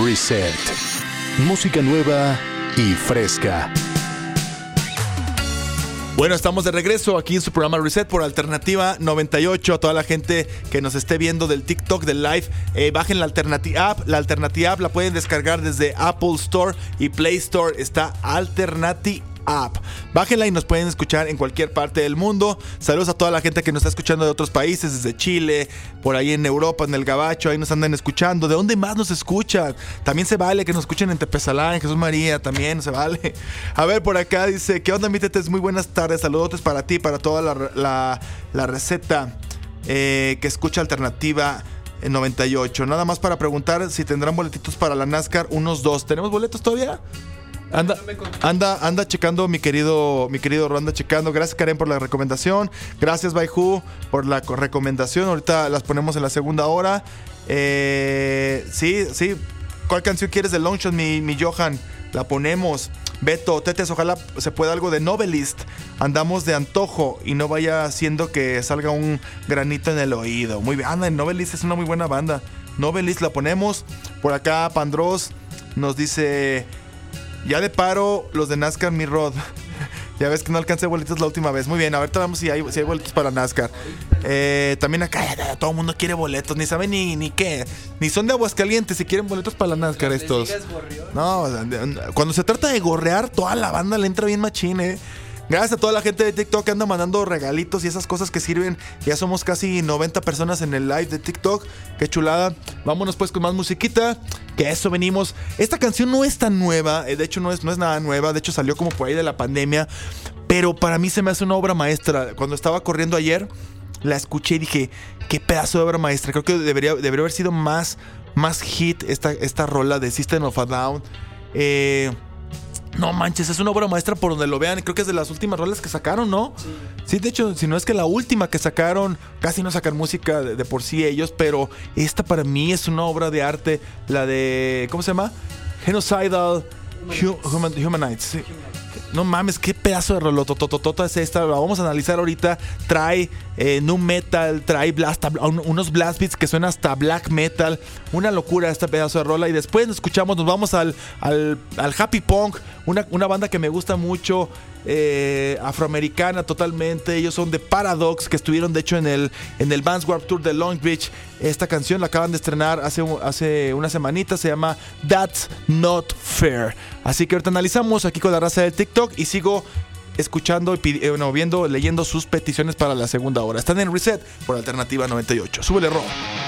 Reset. Música nueva y fresca. Bueno, estamos de regreso aquí en su programa Reset por Alternativa 98. A toda la gente que nos esté viendo del TikTok, del live, bajen la Alternativa App. La Alternativa App la pueden descargar desde Apple Store y Play Store. Está Alternativa App. Bájenla y nos pueden escuchar en cualquier parte del mundo. Saludos a toda la gente que nos está escuchando de otros países, desde Chile, por ahí en Europa, en el Gabacho, ahí nos andan escuchando. ¿De dónde más nos escuchan? También se vale que nos escuchen en Tepezalá, en Jesús María, también se vale. A ver, por acá dice, ¿qué onda, mi tetes? Muy buenas tardes, saludos para ti, para toda la receta que escucha Alternativa 98. Nada más para preguntar si tendrán boletitos para la NASCAR, unos 2. ¿Tenemos boletos todavía? Anda checando mi querido Ro, checando. Gracias, Karen, por la recomendación. Gracias, Baihu, por la recomendación. Ahorita las ponemos en la segunda hora. Sí. ¿Cuál canción quieres de Longshot, mi Johan? La ponemos. Beto, Tetes, ojalá se pueda algo de Novelist. Andamos de antojo y no vaya haciendo que salga un granito en el oído. Muy bien, anda, Novelist es una muy buena banda. Novelist la ponemos. Por acá, Pandros nos dice... Ya de paro los de NASCAR, mi Rod. Ya ves que no alcancé boletos la última vez. Muy bien, ahorita vamos si hay boletos para NASCAR. También acá todo el mundo quiere boletos. Ni saben ni qué. Ni son de Aguascalientes si quieren boletos para la NASCAR estos. No, cuando se trata de gorrear, toda la banda le entra bien machín, Gracias a toda la gente de TikTok que anda mandando regalitos y esas cosas que sirven. Ya somos casi 90 personas en el live de TikTok. Qué chulada. Vámonos pues con más musiquita. Que a eso venimos. Esta canción no es tan nueva. De hecho no es nada nueva. De hecho salió como por ahí de la pandemia. Pero para mí se me hace una obra maestra. Cuando estaba corriendo ayer, la escuché y dije, qué pedazo de obra maestra. Creo que debería haber sido más hit esta rola de System of a Down. No manches, es una obra maestra por donde lo vean. Creo que es de las últimas rolas que sacaron, ¿no? Sí, de hecho, si no es que la última que sacaron. Casi no sacan música de por sí ellos, pero esta para mí es una obra de arte. La de, ¿cómo se llama? Genocidal Humanites. Sí. No mames, qué pedazo de rolotototota es esta. La vamos a analizar ahorita. Trae nu metal, trae unos blast beats que suenan hasta black metal. Una locura este pedazo de rola. Y después nos vamos al happy punk. Una banda que me gusta mucho, afroamericana totalmente. Ellos son de Paradox, que estuvieron de hecho en el Vans Warped Tour de Long Beach. Esta canción la acaban de estrenar hace una semanita. Se llama That's Not Fair. Así que ahorita analizamos aquí con la raza del TikTok y sigo escuchando y leyendo sus peticiones para la segunda hora. Están en Reset por Alternativa 98. Súbele, Ro.